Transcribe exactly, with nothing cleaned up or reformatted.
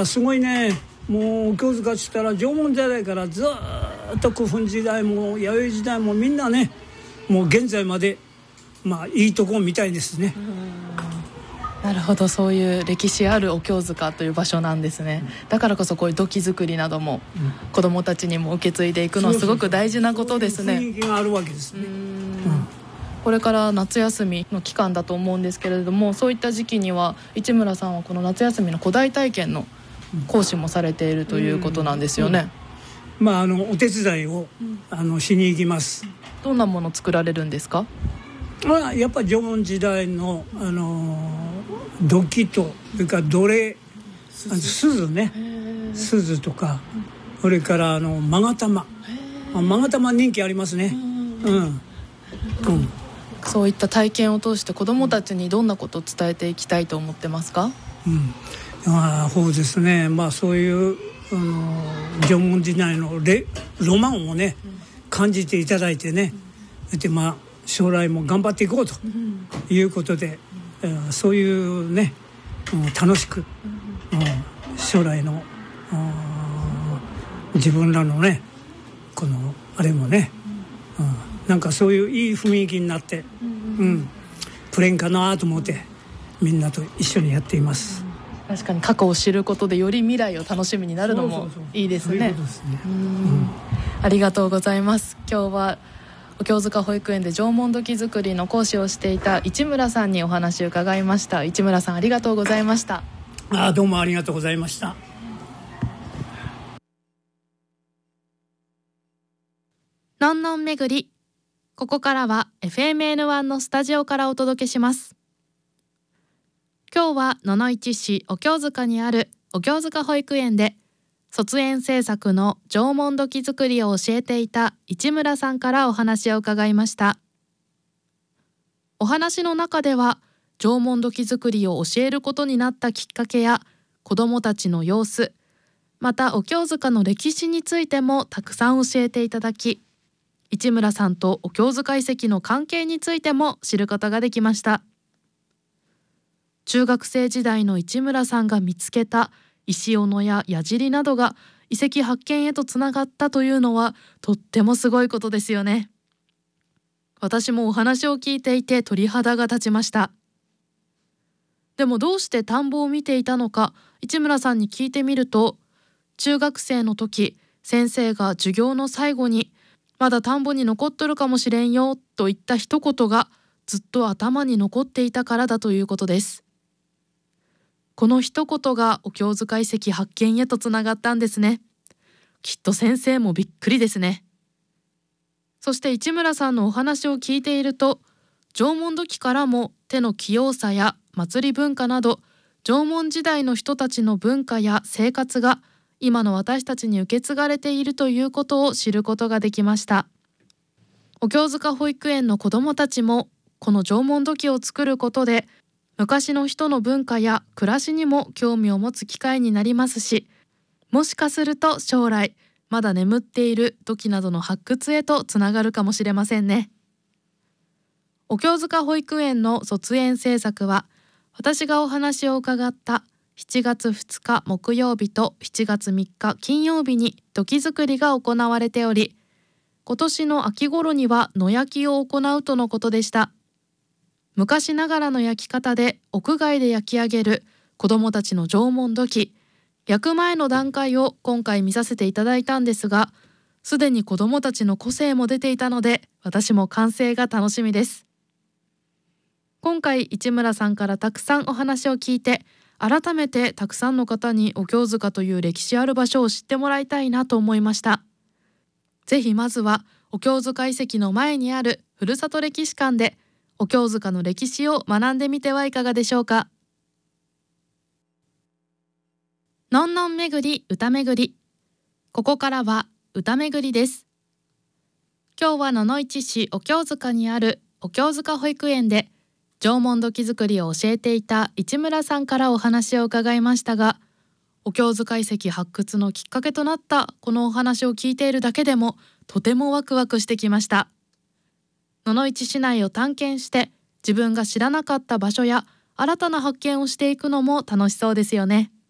からすごいね、もう京塚って言ったら縄文時代からずっと古墳時代も弥生時代もみんなね、もう現在までまあいいとこみたいですね。 なるほど、そういう歴史あるお経塚という場所なんですね、うん、だからこそこういう土器作りなども子どもたちにも受け継いでいくのはすごく大事なことですね。 そういう雰囲気があるわけですね。うん、 これから夏休みの期間だと思うんですけれども、そういった時期には市村さんはこの夏休みの古代体験の講師もされているということなんですよね。 うんうん、まあ、あのお手伝いを、うん、あのしに行きます。 どんなもの作られるんですか？ まあ、やっぱり縄文時代の、あのー、土器とそれから土鈴、鈴ね、鈴とか、それからあの勾玉、勾玉人気ありますね。うん、うん、 そういった体験を通して子どもたちにどんなことを伝えていきたいと思ってますか？ うん、あ、そうですね、まあ、そういう、あのー、縄文時代のレロマンをね、感じていただいてね、で、まあ将来も頑張っていこうということで、うん、そういうね、うん、楽しく、うん、将来の、うん、自分らのねこのあれもね、うん、なんかそういういい雰囲気になって、うん、プレーンかなと思ってみんなと一緒にやっています。 確かに過去を知ることでより未来を楽しみになるのもいいですね。ありがとうございます。今日はお経塚保育園で縄文土器作りの講師をしていた市村さんにお話を伺いました。市村さん、ありがとうございました。 あ、どうもありがとうございました。 のんのん巡り、ここからは エフエムエヌワン のスタジオからお届けします。今日は野々市市お経塚にあるお経塚保育園で卒園制作の縄文土器作りを教えていた市村さんからお話を伺いました。お話の中では縄文土器作りを教えることになったきっかけや子どもたちの様子、またお経塚の歴史についてもたくさん教えていただき、市村さんとお経塚遺跡の関係についても知ることができました。中学生時代の市村さんが見つけた石斧や矢尻などが遺跡発見へとつながったというのはとってもすごいことですよね。私もお話を聞いていて鳥肌が立ちました。でもどうして田んぼを見ていたのか市村さんに聞いてみると、中学生の時先生が授業の最後にまだ田んぼに残っとるかもしれんよと言った一言がずっと頭に残っていたからだということです。この一言がお経塚遺跡発見へとつながったんですね。きっと先生もびっくりですね。そして市村さんのお話を聞いていると、縄文土器からも手の器用さや祭り文化など縄文時代の人たちの文化や生活が今の私たちに受け継がれているということを知ることができました。お経塚保育園の子どもたちもこの縄文土器を作ることで昔の人の文化や暮らしにも興味を持つ機会になりますし、もしかすると将来まだ眠っている土器などの発掘へとつながるかもしれませんね。お経塚保育園の卒園制作は私がお話を伺ったしちがつふつか木曜日としちがつみっか金曜日に土器作りが行われており、今年の秋頃には野焼きを行うとのことでした。昔ながらの焼き方で屋外で焼き上げる子どもたちの縄文土器、焼く前の段階を今回見させていただいたんですが、すでに子どもたちの個性も出ていたので私も完成が楽しみです。今回市村さんからたくさんお話を聞いて、改めてたくさんの方にお経塚という歴史ある場所を知ってもらいたいなと思いました。ぜひまずはお経塚遺跡の前にあるふるさと歴史館でお経塚の歴史を学んでみてはいかがでしょうか。のんのん巡り歌巡り、ここからは歌巡りです。今日は野々市市お経塚にあるお経塚保育園で縄文土器作りを教えていた市村さんからお話を伺いましたが、お経塚遺跡発掘のきっかけとなったこのお話を聞いているだけでもとてもワクワクしてきました。野々市市内を探検して自分が知らなかった場所や新たな発見をしていくのも楽しそうですよね。